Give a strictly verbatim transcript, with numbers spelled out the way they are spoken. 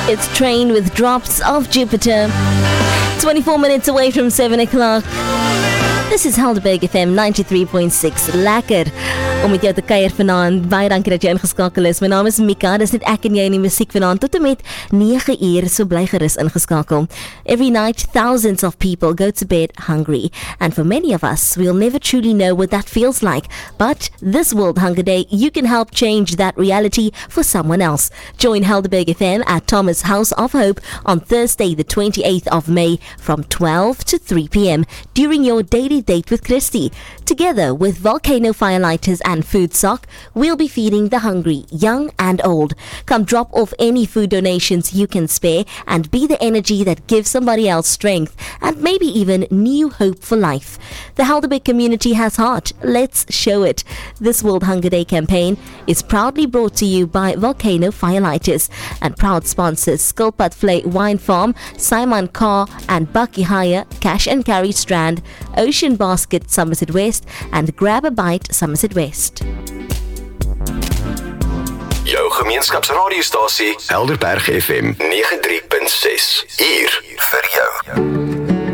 It's Train with Drops of Jupiter. twenty-four minutes away from seven o'clock. This is Helderberg F M ninety-three point six. Lekker om met jou te kuier vanaand. Baie dankie dat jy ingeskakel is. My naam is Mika. Dis net ek en jy in die musiek vanaand tot en met nege uur. So bly gerus ingeskakel. Every night, thousands of people go to bed hungry. And for many of us, we'll never truly know what that feels like. But this World Hunger Day, you can help change that reality for someone else. Join Helderberg F M at Thomas House of Hope on Thursday, the twenty-eighth of May from twelve to three p.m. during your daily date with Christy. Together with Volcano Firelighters and Food Sock, we'll be feeding the hungry, young and old. Come drop off any food donations you can spare and be the energy that gives somebody else strength and maybe even new hope for life. The Helderberg community has heart. Let's show it. This World Hunger Day campaign is proudly brought to you by Volcano Firelighters and proud sponsors Skilpad Flay Wine Farm, Simon Car and Bucky Hire, Cash and Carry Strand, Ocean Basket Somerset West and Grab a Bite Somerset West. Jou gemeenskapsradiostasie Helderberg F M ninety-three point six. Hier vir jou.